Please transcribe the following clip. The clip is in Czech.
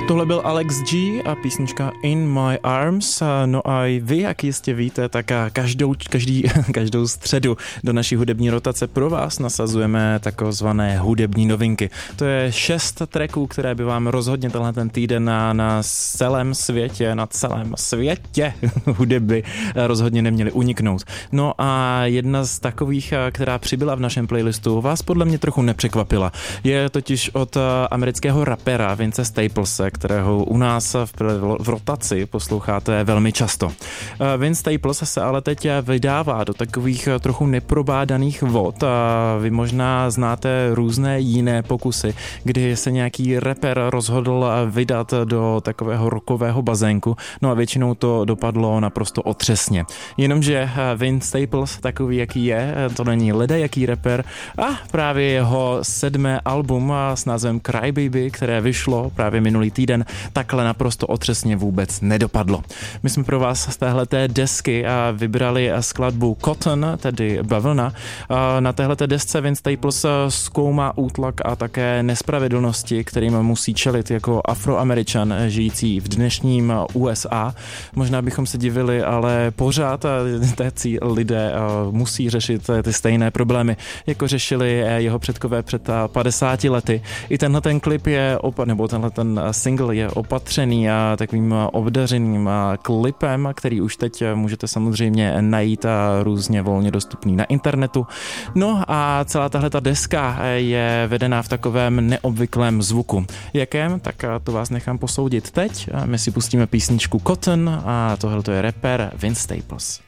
Tohle byl Alex G a písnička In My Arms. No a vy, jak jistě víte, tak každou středu do naší hudební rotace pro vás nasazujeme takzvané hudební novinky. To je 6 tracků, které by vám rozhodně tenhle ten týden na celém světě hudeby rozhodně neměly uniknout. No a jedna z takových, která přibyla v našem playlistu, vás podle mě trochu nepřekvapila. Je totiž od amerického rapera Vince Staplese, kterého u nás v rotaci posloucháte velmi často. Vince Staples se ale teď vydává do takových trochu neprobádaných vod a vy možná znáte různé jiné pokusy, kdy se nějaký rapper rozhodl vydat do takového rockového bazénku, no a většinou to dopadlo naprosto otřesně. Jenomže Vince Staples, takový jaký je, to není ledajaký rapper a právě jeho 7. album s názvem Cry Baby, které vyšlo právě minulý týden, takhle naprosto otřesně vůbec nedopadlo. My jsme pro vás z téhleté desky vybrali skladbu Cotton, tedy bavlna. Na téhleté desce Vince Staples zkoumá útlak a také nespravedlnosti, kterým musí čelit jako Afroameričan žijící v dnešním USA. Možná bychom se divili, ale pořád téci lidé musí řešit ty stejné problémy, jako řešili jeho předkové před 50 lety. I tenhle ten klip tenhle ten single je opatřený takovým obdařeným klipem, který už teď můžete samozřejmě najít různě volně dostupný na internetu. No a celá tahleta deska je vedená v takovém neobvyklém zvuku. Jakém? Tak to vás nechám posoudit teď. My si pustíme písničku Cotton a tohle je rapper Vince Staples.